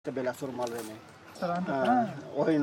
Bela Surmalene. Hoy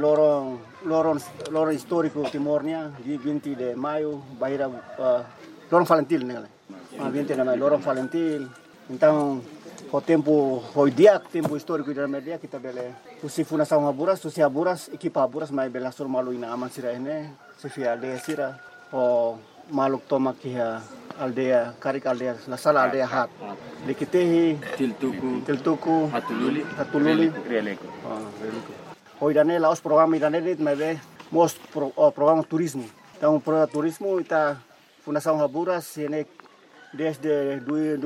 lorong histórico Timornya di 20 de maio, Bahia lorong Valentil nele. 20 de maio lorong Valentil. Então o tempo tempo histórico da media kita bele usi fundação Haburas, usi Haburas, equipa Haburas mai Bela Surmalu ina aman sira ene, sifia aldea sira o maluk toma kia aldea karik aldea la sala aldea hat likitehi tiltuku hatululi releko. Hoy dane laos programa idane dit mebe mos programa turismo. Então programa turismo ita fundação Haburas ene desde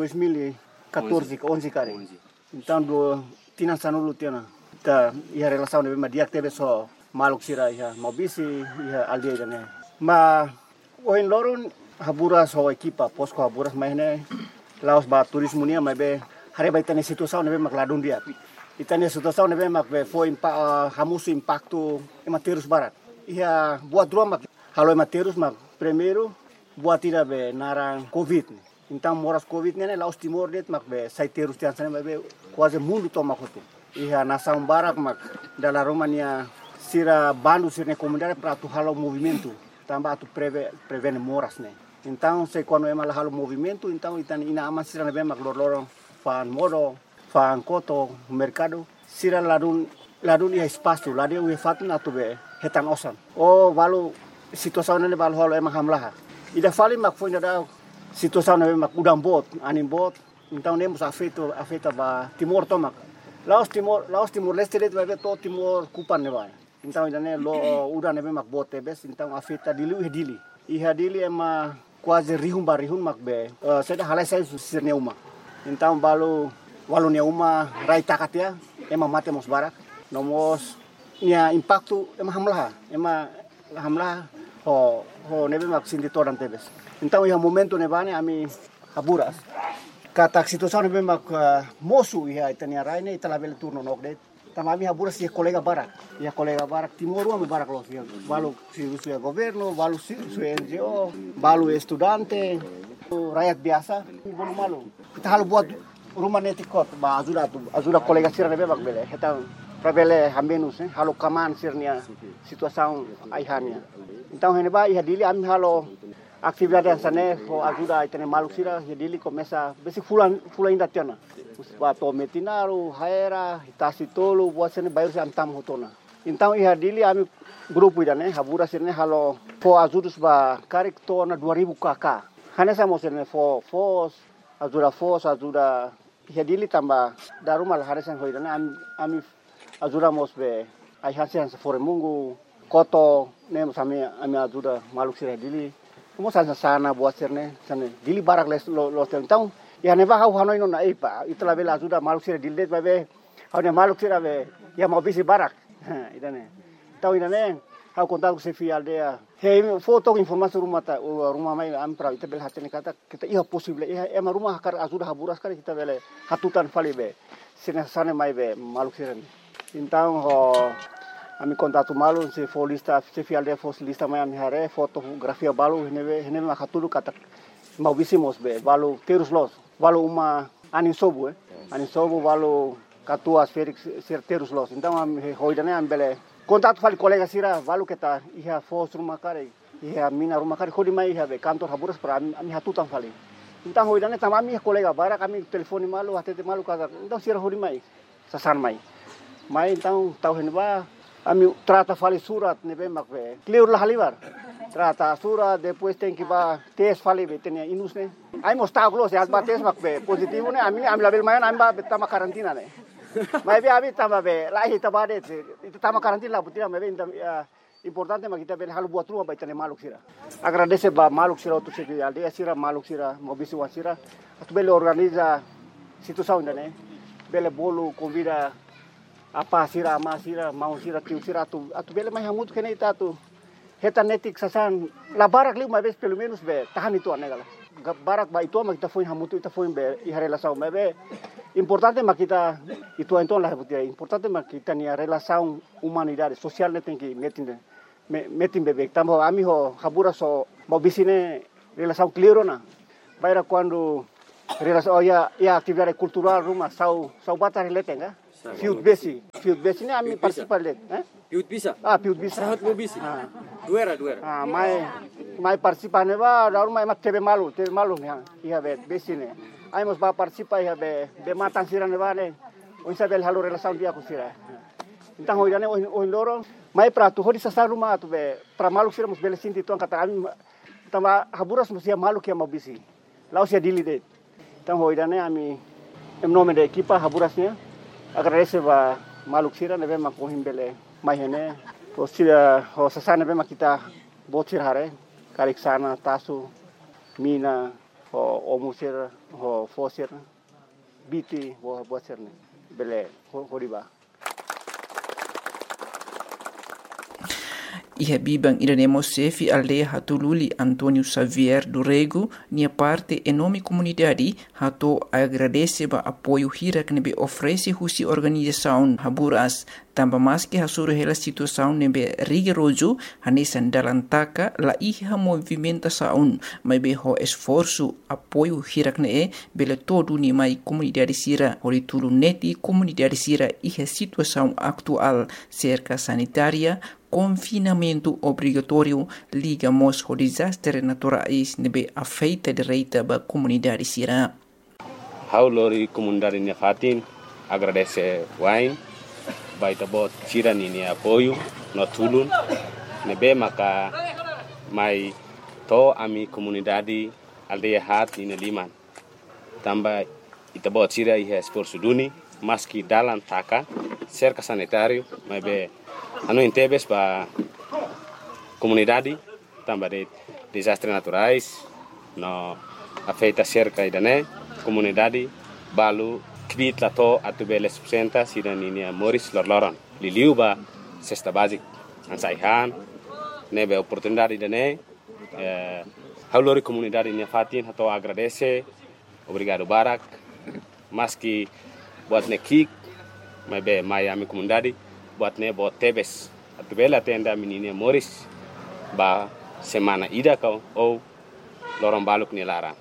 2014 11 kare. Então do tina sanulu tina ta ia relação nebe madiak tebe so maluk sira ia mobisi ia aldea dane. Ma hoy loron Haburas ho equipa posko Haburas mahne laos ba turismo nia mebe hare ba itane situação nebe makladun dia. Itane situação nebe mak foi hamusu impacto ematerus barat. Ia buat dua mak halo ematerus mak primeiro buat tira be narang covid. Então moras covid nene laos Timor det mak be saiterus tian sana be quase mundo toma kotu. Ia nação barak mak dala Romania sira bandu sirne comunidade para tu halo movimento. Tambah tu prevene moras ne. Então se quando é mal halo movimento, então itane ina aman sira nebe mak lorong fan modo fan koto mercado sira ladun ia espaço ladun ia fatna tu be hetan osan. O valu situação nele valu halo emang hamlaha. Ida fali mak foi nada situação nebe mak udang bot, anim bot. Então nemos afeta ba Timor tomak. Laos Timor Leste det vai to Timor kupan ne vai. Então idane lo udah nebe mak bot tebes então afeta dili. Iha dili ema quase rihum mak be. Seda halai sai sirne uma. Então walau nia uma rai takatia ema mate mos barak nomos nia impacto ema hamlah ho nebe mak sindi toran tebes. Então ia momento nebane ami Haburas kata situação nebe mak mosu ia itania rai ne italabel turno nokdet. Tamami Haburas ia colega barak Timor ami barak los ia balu su governo balu su NGO balu estudante rakyat biasa bolu malu kita halu buat rumah netikot ba ajuda colega sira nebe bak bele eta pravele hamenus halo kaman sirnia situação aihania então hene ba ia dili ami halo atividade ansane ho ajuda itene maluk sira ia dili começa besi fulan inda tiana ba to metinaru haera itasi tolu buat sene bayar antam hotona então ia dili ami grupo idane Haburas sirne halo po ajudus ba karik tona 2000 kk hane samo sirne ajuda ia dili tamba daru mal harisan hoidane ami ajuda mosbe ai hasian fore mungu koto nem sami ami ajuda maluk sira dili mo sana buat sirne sana dili barak lo então ia neva hau hanoi no na ipa itla bela ajuda maluk sira dili babe hau ne maluk sira be ia mau bisi barak idane tau idane hau kontak se fi aldea hei foto informasi rumah mai am pra ita bela hatene kata kita ia possible ia ema rumah kar ajuda Haburas kar kita bele hatutan fali be sine sana mai be maluk sira então ami kontatu malu se folista se fi aldea lista mai ami hare fotografia balu hene makatulu kata mau bisi mos be balu terus los balu uma anin sobu balu katuas Felix ser terus los então am hoidane am bele kontak fali kolega sira balu kita iha fos rumah kare iha mina rumah kare khodi mai iha be kantor Haburas pra ami hatutan fali então hoidane tama ami kolega bara kami telefoni malu hatete malu kata então sira hodi mai sasan mai então tau henba ami trata fali surat nebe makbe clear lah halibar trata surat depois tem que ba tes fali betenia inus ne ai mostau close ya ba tes makbe positivo ne ami label mayan ami ba betama karantina ne mai be abi tama be lahi tabade itu tama karantina lah butina mebe importante mak kita be halu buat rumah ba itane maluk sira agradece ba maluk sira tu se aldea sira maluk sira mobisi wasira atu bele organiza situação ne bele bolu convida apa sira ama sira mau sira tiu sira atu bele mai hamut kene ita tu heta netik sasan la barak liu mai pelo menos be tahan itu anegala barak ba itu ma kita foi hamutu ita foi be i relação mai be importante ma kita itu então la butia importante ma kita ni relação humanidade social ne tem que metin bebe tambo ami ho Haburas so mau bisine relação clear na baira quando relação ya actividade cultural rumah sau batar letenga Field base ini kami participate. Piut bisa. Field base. Sahat mo bisi. Duera. Mai participane ba daur mai mat tebe malu nya. Iya base ne. Ai mos ba participa iya be matan sirane ba ne. O sabel halu relação dia ku sira. Então hoidane o loro mai prato hodi sa rumah tu be pra malu sira mos bele sinti tuan kata kami tama haburas mos ya malu kia mau bisi. Lau sia dili de. Então hoidane ami nome de equipa haburasnya agar receba maluk sira nebe makohim bele mai hene to sira ho sasana be makita botir hare karik sana tasu mina ho omusir ho fosir biti ho bosir ne bele horiba. Iha bibang idanemo sefi aldeia hatululi Antônio Xavier do Rego, nia parte enorme comunidade hato agradece ba apoio hira que nebe oferece husi organização Haburas, tamba mais que hasuru hela situação nebe rigoroso hanesan dalam taka la iha movimentação, mas be ho esforço apoio hira que ne bele todo ni mai comunidade sira horitulu neti comunidade sira iha situação atual cerca sanitária confinamento obrigatório ligamos ao desastre naturais nebe afeita direita ba comunidade sira. Haulori comunidade nia fatin agradece wain baita bot sira ni apoio no tulun nebe maka mai to ami comunidade aldeia hat ni liman tamba ita bot sira iha esforço duni maski dalam taka cerca sanitário mai be anu intebes ba comunidade tamba de desastres naturais no afeita cerca idane comunidade balu krit lato atu beles presenta sidaninia Moris lorloron liliu ba cesta basic ansaihan nebe oportunidade idane haulori comunidade nia fatin hato agradece obrigado barak maski buat nekik mai ami comunidade buat ne bot tebes atu bela tenda menina Moris ba semana ida kau ou lorong baluk ni larang.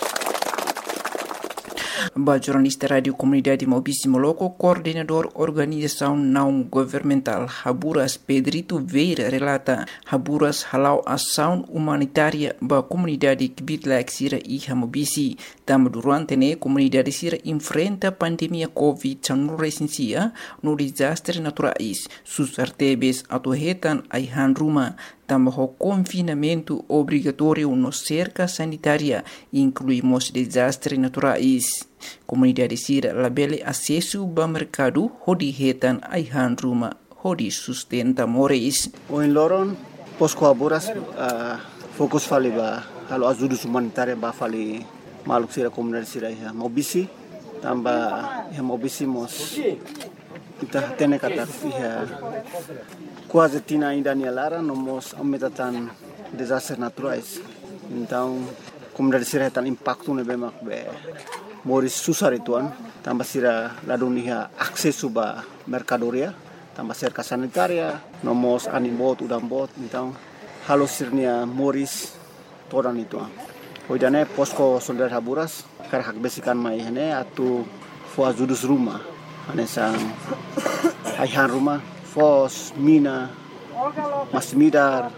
Ba jornalista Radio Comunidade Mobisi Moloco, coordenador organização não governamental Haburas Pedrito Veira relata Haburas halau ação humanitária ba comunidade Kibitlaik Sira e Mobisi. Tam durante ne comunidade Sira enfrenta pandemia COVID-19 no desastre naturais. Sus artebes atuhetan aihan ruma. Tambah confinamento obrigatório no cerca sanitária, incluímos desastres naturais. Comunidade Sira labele acesso ao mercado, hodi hetan aihan ruma, hodi sustenta moris. O em Loron, posko Haburas, fokus fali ba, halo ajuda humanitária ba fali maluk Sira comunidade Sira ya Mobisi, tambah ya Mobisi mos kita tene kata ya quase tina ainda ni lara nomos aumentatan desastres naturais. Então, comunidade Sira tan impacto ne bemak be moris susar ituan, tambah Sira ladunia akses ba mercadoria, tambah cerca sanitaria, nomos animbot udambot, então halo sirnia moris todan ituan. Hoidane posko soldat Haburas karhak besikan mai hene atu fo ajudus rumah. Anesang aihan rumah, fos, mina, masmidar,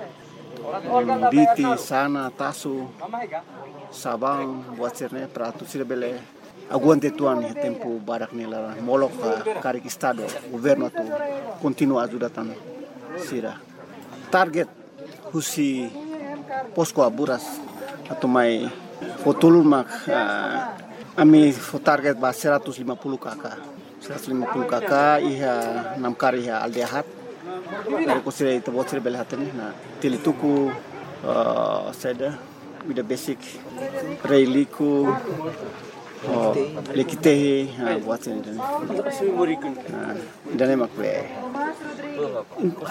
biti, sana, tasu, sabang, buat sirne peratu sira bele aguante tuan ya tempo barak nila molok karik estado governo tu continua ajudatan sira. Target husi posko Haburas atau mai fotulun mak ami target ba 150 kakak. 150 kakak iha 6 kari iha aldehat dari kusira itu bocor beli hatene na tilituku seda with the basic reiliku lekitehi buat ini dan makwe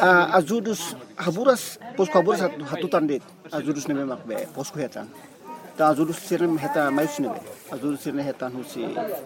ajudus Haburas posko Haburas hatutan det ajudus neme makbe posko hetan Ta ajudu sirne heta maisne be. Ajudu sirne heta husi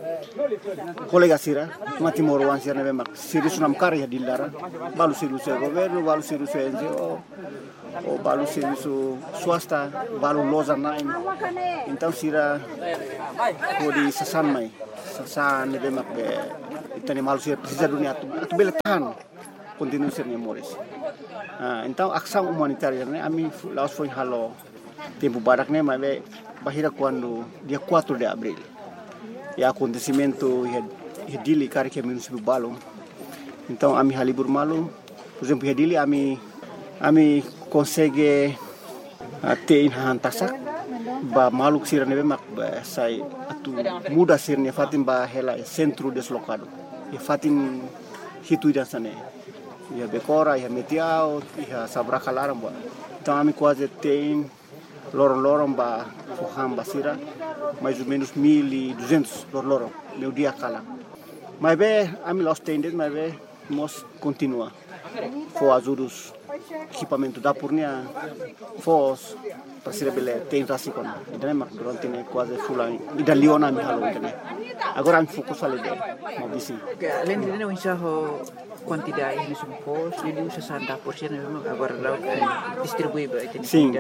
kolega sira mati morwan sirne be mak siri sunam karya dilara balu siru se governo balu siru se NGO o balu siru swasta balu loza nain então sira kodi sasan mai sasan be mak be itani malu sira precisa dunia tu bele tahan continue sirne moris então ação humanitária né ami laos foi halo tempo barak né mas bahira quando dia 4 de abril e acontecimento hedili kari que menos balo então ami halibur malu por exemplo hedili ami consegue ter hantasak ba maluk sirane be mak sai atu muda sirne fatim ba hela centro deslocado e fatim hitu dan sane ya bekora ya metiao ya sabraka laram ba então ami quase tem lorong-lorong ba fuham basira mais ou menos 1.200 lorong meu dia kala mas be ami lost tended mas be mos continua for ajudus equipamento da purnia fos para bele tem rasikon idane mak durante ne quase fulan ida liona mi halo idane agora mi fokus ale de mo bisi além de não enxerro quantidade de supos ele usa 60% agora lá distribui para sim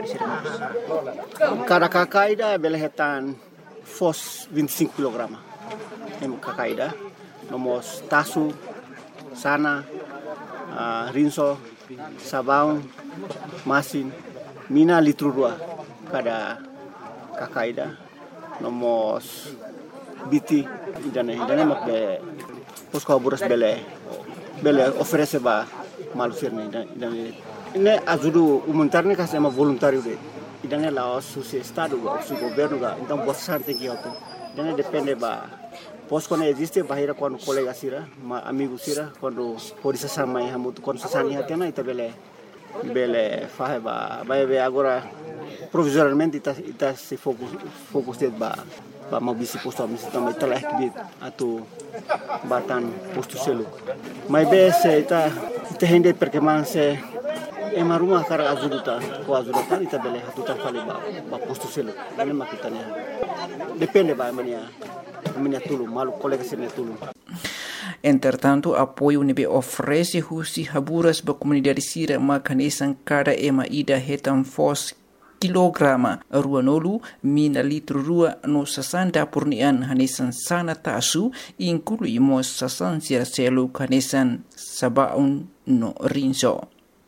cada kakaida bele hetan fos 25 kg em kakaida nomos tasu sana rinso sabão masin mina litro 2 cada kakaida nomos biti idane mak be posko buras bele oferece ba malu sirne idane ne ajudu humanitarne ka sama voluntário de idane la su estado su governo ga então bastante que auto idane depende ba posko ne existe bahira quando colega sira amigo sira quando pode sama ya hamutu quando sasani hatena ita bele fahe ba agora provisoriamente ita se focus de ba mau bisi posto ami também telah kibit atau batan posto selu mai bese ita hende perché man se ema rumah kara azuduta ita bele hatutan fali ba posto selu ini makitanya depende ba mania tulung malu colega sini tulung. Entretanto, apoio nebe oferece husi haburas ba comunidade sira makanesan cada ema ida hetan fos kilograma ruanolu mina litro rua no sasanda purnian hanesan sana tasu inclui mo sasan sira selu hanesan sabaun no rinso.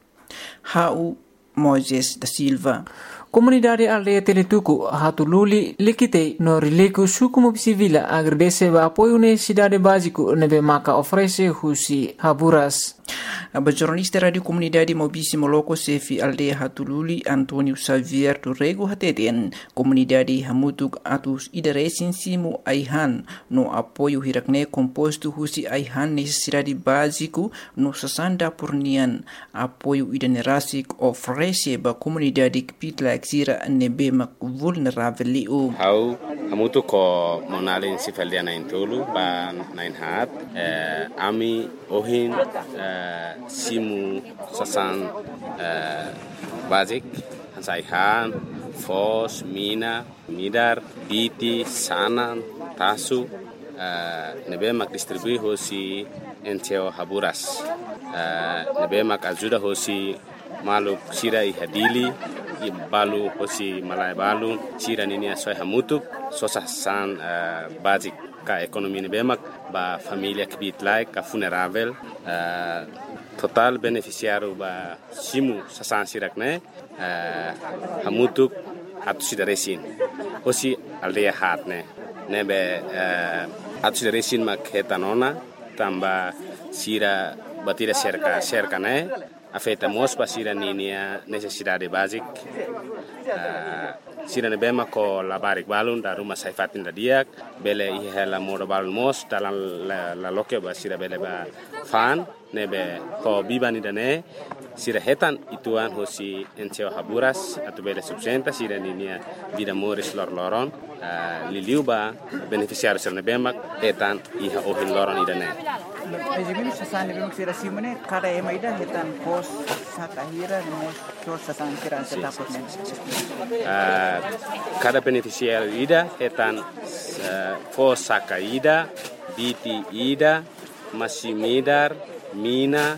Hau Moises da Silva. Comunidade aldeia Teletuco, Hatululi, Likite, no Rileco, Sucumo Civila, agradece o apoio na cidade básico, nebe maca oferece husi haburas. A jornalista Radio Comunidade Mobíssimo Loco Sefi Aldeia Hatululi, Antônio Xavier do Rego Hateten, Comunidade Hamutuk Atus Idaresin Simo Aihan, no apoio hirakne composto husi Aihan necessidade básico, no sasanda purnian, apoio idanerasik oferece ba comunidade Kpitla Xira nebe mak vulnerável liu. Hau hamutu ko monalin sifaliana intulu ba nain hat ami ohin simu sasan basic hansaihan fos mina midar biti sanan tasu nebe mak distribui hosi enteo haburas nebe mak ajuda hosi maluk sira ihadili balu hosi malai balu sira nini asoi hamutuk sosasan basic ka ekonomi nebe mak ba familia Kpitla ka funerável total beneficiário ba simu sasan sirakne hamutuk atu sidaresin hosi aldeia hatne nebe atu sidaresin mak hetanona tamba sira batira cerca ne afeta mos pa sira ninia necessidade basic sira nebe mak ko labarik balun da rumah saifatin da diak bele ihela modo balun mos dalam la loke ba sira bele ba fan nebe ko bibani dane sira hetan ituan hosi enteo haburas atau bele subsenta sira ninia vida moris lor-loron liliu ba beneficiário sira nebe mak hetan iha ohin loron idane. Ejimi sasan nebe mak sira simone kada ema ida hetan pos sakahira mos sor sasan sira setapot cada beneficiário ida etan Fosaka ida, Biti ida, Masimidar, Mina,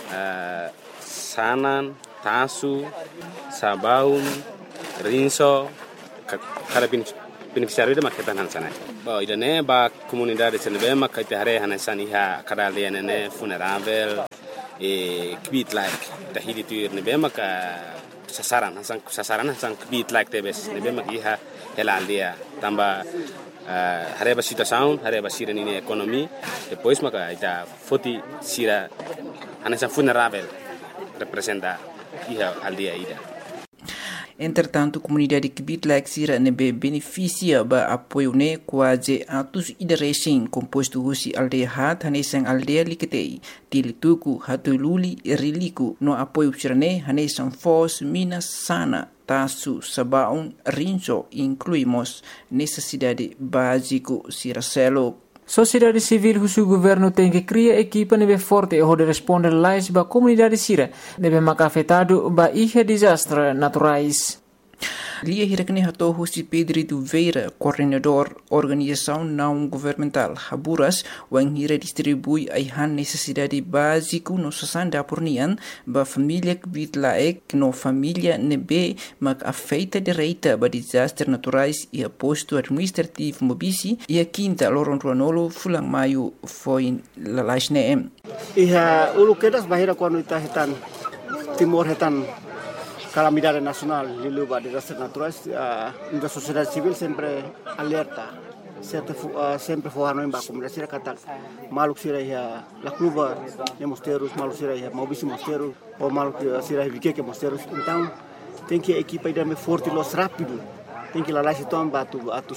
Sanan, Tasu, Sabaun, Rinso, cada beneficiário ida maketan hansana. Ba ida ne ba comunidade senebe makite hare hansani ha cada aldeia ne funerável kbit like tahidi tuir nebe maka sasaran hasan kbit like tebes nebe makiha hela aldeia tamba hareba situação hareba sira nini ekonomi depois maka ita foti sira hasan funerável representa iha aldeia ida. Entretanto, a comunidade Kibitlaik Sira nebe beneficia ba apoio ne quase atus ida racing composto husi aldeia hat hanesang aldeia liketei tilituku hatululi riliku no apoio sirane hanesang fos mina sana tasu sabaun rinso incluímos necessidade básico siracelo. Sociedade civil husu governo tem que criar equipa nebe forte e de responder lais ba comunidade sira nebe maka afetado ba ihe desastre naturais. Lia hirakne hato husi Pedrito Veira, coordenador organização não governamental Haburas, wang hira distribui aihan necessidade básico no sasanda pornian ba família Kbitlaek no família nebe mak afeita direita ba desastre naturais e a posto administrativo mobisi e a quinta loron ruanolo fulang maio foi lalaisne. Iha ulu kedas bahira quando ita hitan timor hitan calamidade nacional lilu ba desastres naturais a sociedade civil sempre alerta sempre forrano em ba comunidade sira kata maluk sira ya la cluba de mosteiros maluk sira ya mobisi mosteiros ou maluk sira que mosteiros então tem que equipa ida me forte los rápido tem que lá se tomba tu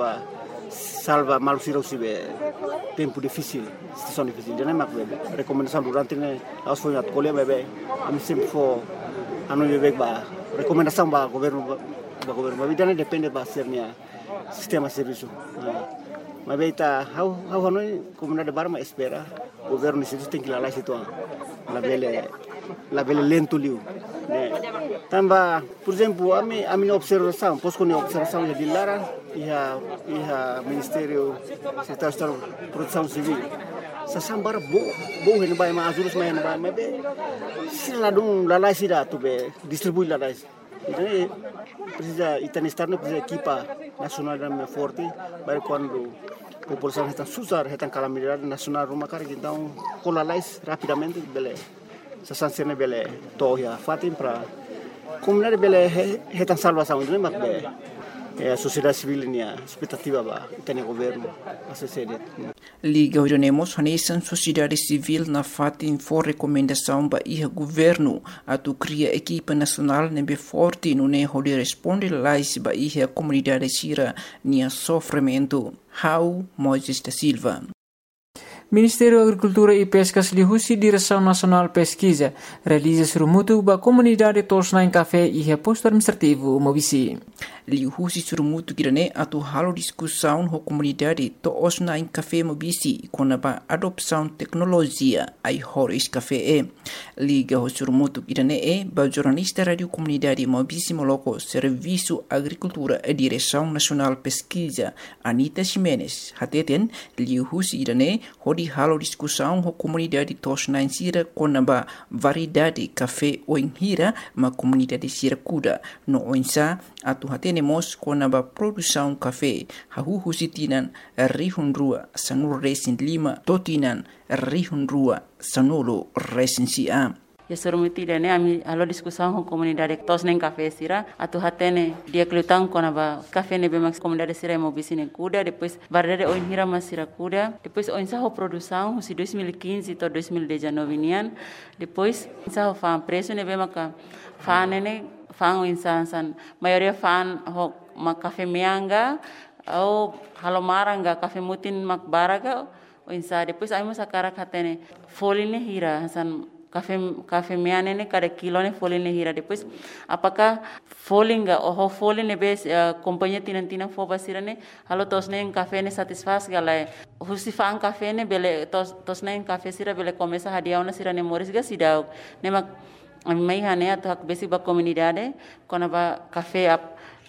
salva maluk sira usibe tempo difícil situação difícil já mak bebe recomendação durante ne aos foi at colher bebe am sempre for anu bebek ba recomendação ba governo ba vida depende ba sernia sistema serviço mas beita how anu comunidade barma espera governo isso tem que lá situ la bele lento liu tamba por exemplo a minha observação posso com observação de Lara e ministério secretário de proteção civil sasambara bo hen bay ma azurus ma hen bay ma be sila dum lalai sida tu be distribui lalai então precisa estar no precisa equipa nacional da forte para quando a população está susar está calamidade nacional rumah kar então com lalai rapidamente bele sasansene bele toya fatim para comunidade bele está salvação então mak be a sociedade civil nia expectativa ba tem governo acessede Liga Uranemos hanesan sociedade civil na fatin for recomendação ba iha governo atu cria equipa nacional nebe forte no ne hode responde lais ba iha comunidade sira nia sofrimento How Moisés da Silva. Ministério da Agricultura e Pescas lihusi Direção Nacional Pesquisa realiza surmutu ba comunidade tosna em café e posto administrativo mobisi. Lihusi surmutu kirane atu halo discussão ho comunidade tosna em café mobisi com a adopção tecnologia ai horis café liga ho surmutu kirane ba jornalista radio comunidade mobisi moloko serviço agricultura e Direção Nacional Pesquisa Anita Ximenes hateten lihusi kirane di halo discussão ho comunidade tosna em sira com a variedade café o hira ma comunidade sira kuda no oinsa atu hatenemos com a produção café hahu sitinan rihun rua sanur resin lima totinan rihun rua sanolo resin sia. Ya surumuti dene ami alo diskusão com comunidade tos nem café sira atu hatene dia kelutang kona ba café ne bemax comunidade sira mo bisine kuda depois variedade oin hira masira kuda depois oin sa ho produção si 2015 to 2019 nian depois sa ho fan preço ne bemaka fan ne fan oin san maioria fan ho ma café mianga au halomaranga café mutin mak baraga oin sa depois ai mo sakara hatene foline hira san café meane ne cada kilo ne folha ne hira depois apakah folinga oh folha ne bes companhia tinantina fo basira ne halo tos ne café ne satisfaz galai husifan café ne bele tos ne café sira bele começa hadiau na sira ne moris ga sidau ne mak mai hane atau hak besi ba comunidade kona ba café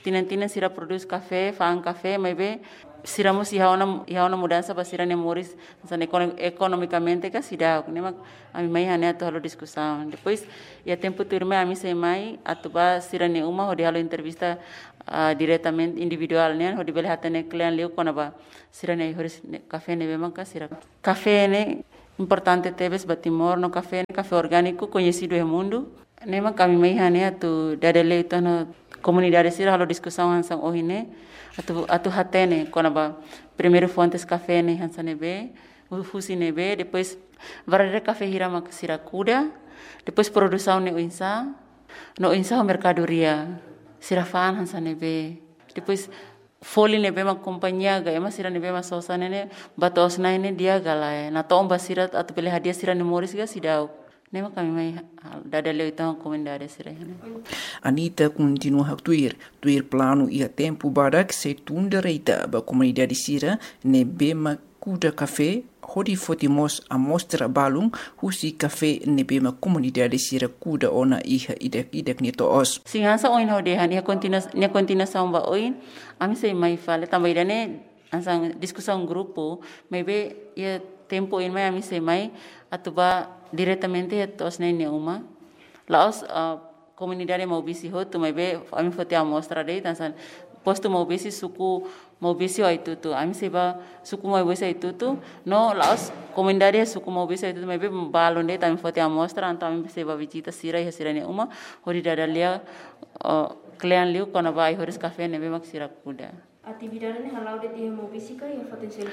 tinan sira produz café, faan café, mas be siramos iha ona mudança para sira nemoris, economicamente que sira, nema a mim mai hane atu halo discussão. Depois ia tempo turme a mim sei mai atu ba sira ne uma hodi halo entrevista diretamente individual né, hodi bele hatane client leu kona ba sira ne horis café ne be manca sira. Café ne importante tebes batimor no café orgânico conhecido no mundo. Nema kami mai hane atu dadele itu no comunidade sira halo discussão hansang ohine atu hatene kona ba primeiro fontes café ne hansane be fusi ne be depois varare café hirama sira kuda depois produção ne no insa mercadoria sira fan hansane be depois foli ne be ma companhia ga ema sira ne be ma sosa ne batos na ne dia gala na tomba sira atu pele hadia sira ne moris ga sidau. Nema kami mai dadale itu comunidade sira. Anita continua a tuir plano ia tempo barak se tunda reita ba comunidade sira ne bema kuda café hodi fotimos a mostra balung husi café ne bema comunidade sira kuda ona iha idek ni toos. Singansa oin hode han ia continuação ba oin ami sei mai fale também dane ansang discussão grupo maybe ia tempo in mai ami sei mai atuba diretamente tos na uma laos comunidade maubisi ho tu mai be ami fote a mostra dei tansan posto maubisi suku maubisi ai tutu ami seba suku maubisi ai tutu no laos comunidade suku maubisi ai tutu mai be balon dei tami fote a mostra anto ami seba visita sira ne uma hori dadalia client liu kona vai horis café ne be mak sira kuda. Atividade ne halau de dia maubisi ka ia potensial.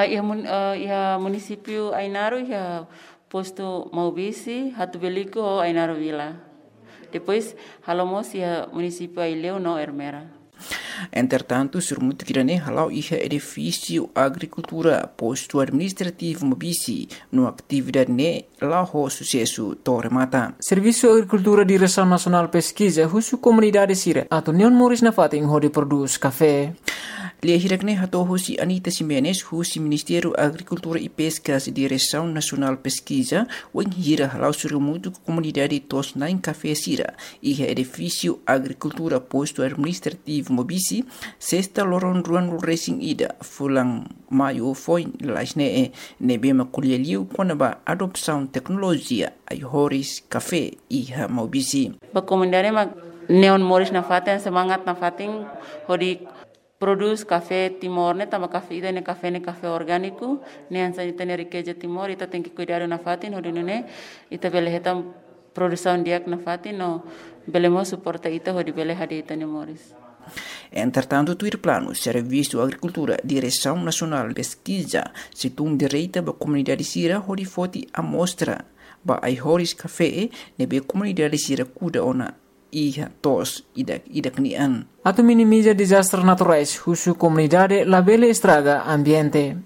Ia município Ainaro ia posto Maubisi, Hatu Belico, Ainaro Vila. Depois, halomos ia município Aileu, no Ermera. Entretanto, surmuto kirane halau iha edifício agricultura posto administrativo Mobisi no atividade ne lao sucesso toremata. Serviço Agricultura Direção Nacional Pesquisa husu comunidade sira atau neon moris na fating hodi produz café. Lihirakne hato husi Anita Simenes husi Ministério Agricultura e Pescas Direção Nacional Pesquisa wen hira halau surmuto comunidade tos nain café sira iha edifício agricultura posto administrativo Mobisi sexta loron ruan racing ida fulang maio foi lasne nebema kulialiu konaba adopção tecnologia ai horis café iha Mobisi. Ba comunidade ma neon moris na faten semangat na fating hodi produz café Timor ne tama café ida ne café orgânico ne ansa ita ne riqueza Timor ita tem que cuidar na fatin hodi ne ita bele hetam produção diak na fatin no belemo suporta ita hodi bele hadi ita ne moris. Entretanto, tuir plano Serviço Agricultura Direção Nacional Pesquisa situng direita ba comunidade sira hodi foti amostra ba ai horis café nebe comunidade sira kuda ona iha tos idak nian. Atu minimiza desastres naturais husu comunidade labele estraga ambiente.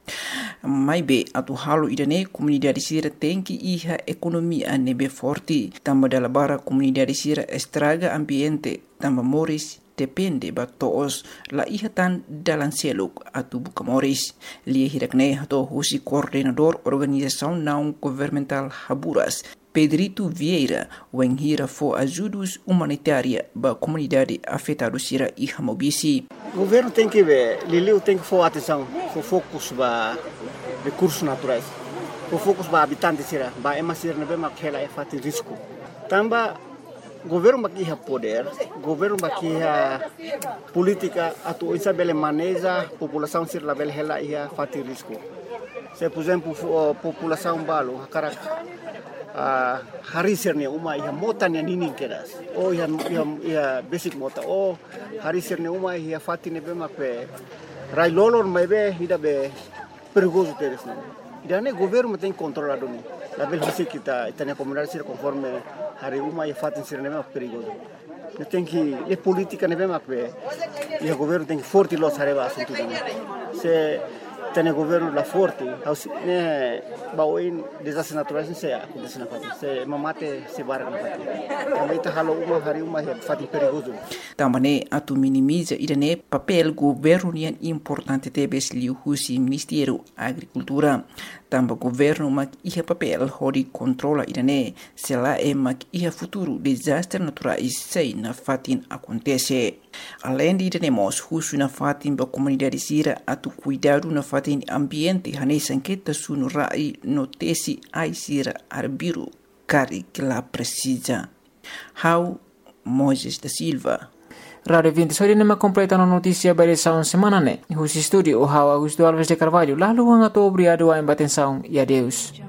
Mai be atu halo idane comunidade sira tem que iha economia nebe forte tamba dala bara comunidade sira estraga ambiente tamba moris depende ba toos la iha tan dalan seluk atu buka moris lia hirakne hato husi coordenador organização não governamental Haburas Pedrito Vieira wen hira fo ajudos humanitária ba comunidade afetada sira iha Mobisi. O governo tem que ver, Liliu tem que for atenção, for focus ba recursos naturais, for focus ba habitantes sira, ba emasir na bema kela e fati risco. Tamba governo bakia poder, governo bakia política atu isa bele maneja população sir la bele hela ia fati risco. Se por exemplo população balo karak hari sirne uma ia mota ne nini kedas. O ia basic mota o hari sirne uma ia fati ne bema pe rai lolor mebe ida be perigoso teres ne. Ida governo tem controlado ni. La bele hisi kita itania comunidade sir conforme hari uma ia fati sir ne perigoso. Tem que é política ne bema pe e o governo tem que forte los areba assunto. Se tem governo la forte, ne baoin desastres naturais se acontece na fati. Se mamate se barra na fati. Também tá halo uma hari uma é fati perigoso. Também atu minimiza idane papel governo importante tebes liu husi Ministério Agricultura. tamba governo mak iha papel hori controla irane sela mak iha futuro desastre naturais sei na fatin acontece. Além de iremos husu na fatin ba comunidade sira atu cuidado na fatin ambiente hanesa enqueta sunu rai notesi ai sira arbiru cari que la precisa. How Moises da Silva. Radio 20 só nema completa na notícia para essa semana né. Husi studio o Augusto Alves de Carvalho lá luang ato obrigado a embatenção e adeus.